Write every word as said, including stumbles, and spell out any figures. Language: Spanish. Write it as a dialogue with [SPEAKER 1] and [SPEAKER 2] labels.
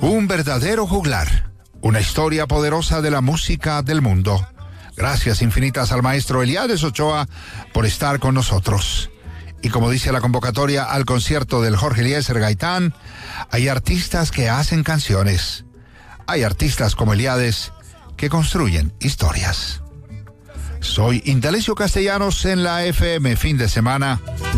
[SPEAKER 1] Un verdadero juglar, una historia poderosa de la música del mundo. Gracias infinitas al maestro Eliades Ochoa por estar con nosotros. Y como dice la convocatoria al concierto del Jorge Eliezer Gaitán, hay artistas que hacen canciones. Hay artistas como Eliades que construyen historias. Soy Indalecio Castellanos en la F M fin de semana.